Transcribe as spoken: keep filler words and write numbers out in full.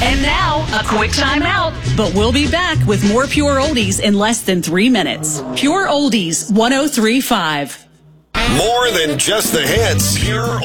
And now, a quick time out. But we'll be back with more Pure Oldies in less than three minutes. Pure Oldies, one oh three point five. More than just the hits. Pure